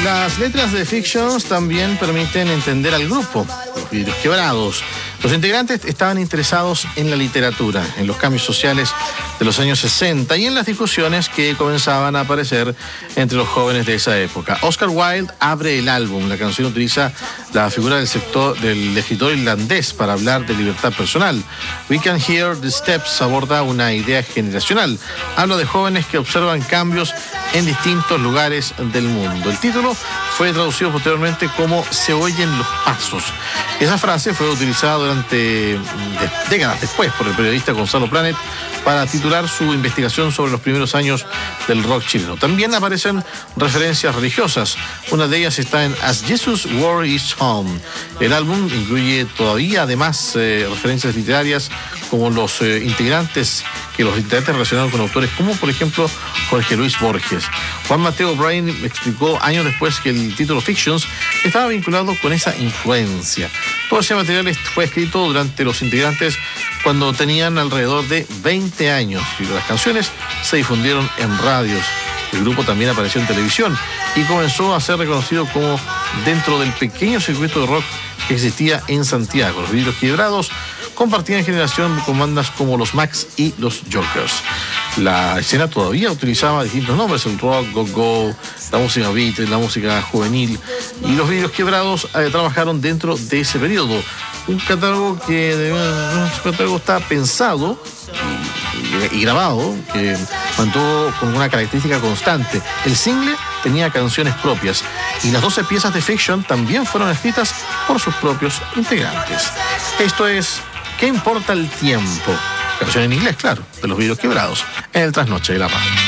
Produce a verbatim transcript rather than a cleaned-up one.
Las letras de Fictions también permiten entender al grupo, los Vidrios Quebrados. Los integrantes estaban interesados en la literatura, en los cambios sociales de los años sesenta y en las discusiones que comenzaban a aparecer entre los jóvenes de esa época. Oscar Wilde abre el álbum. La canción utiliza la figura del, sector, del escritor irlandés para hablar de libertad personal. We Can Hear the Steps aborda una idea generacional. Habla de jóvenes que observan cambios en distintos lugares del mundo. El título fue traducido posteriormente como Se oyen los pasos. Esa frase fue utilizada durante décadas después por el periodista Gonzalo Planet para titular su investigación sobre los primeros años del rock chileno. También aparecen referencias religiosas. Una de ellas está en As Jesus Wore His Home. El álbum incluye todavía además eh, referencias literarias como los eh, integrantes que los integrantes relacionados con autores como por ejemplo Jorge Luis Borges. Juan Mateo Bryan explicó años después que el título Fictions estaba vinculado con esa influencia. Todo ese material fue escrito durante los integrantes cuando tenían alrededor de veinte años y las canciones se difundieron en radios. El grupo también apareció en televisión y comenzó a ser reconocido como dentro del pequeño circuito de rock que existía en Santiago. Los Vidrios Quebrados compartían generación con bandas como los Max y los Jokers. La escena todavía utilizaba distintos nombres, el rock, go-go, la música beat, la música juvenil, y los Vidrios Quebrados eh, trabajaron dentro de ese periodo. Un catálogo que un catálogo está pensado y, y, y grabado, que mantuvo con una característica constante. El single tenía canciones propias y las doce piezas de Fiction también fueron escritas por sus propios integrantes. Esto es ¿Qué importa el tiempo? Canción en inglés, claro, de los Vidrios Quebrados, en el Trasnoche de la Radio.